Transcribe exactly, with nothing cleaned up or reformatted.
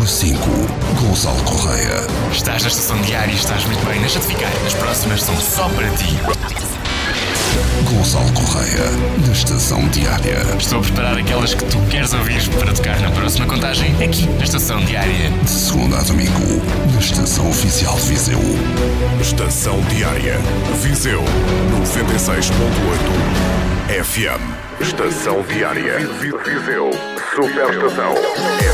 Número cinco, Gonçalo Correia. Estás na estação diária e estás muito bem. Deixa-te ficar. As próximas são só para ti. Gonçalo Correia, na estação diária. Estou a preparar aquelas que tu queres ouvir para tocar na próxima contagem aqui na estação diária. De segunda a domingo, na estação oficial de Viseu. Estação Diária, Viseu, noventa e seis ponto oito F M. Estação Diária, Viseu, Superestação.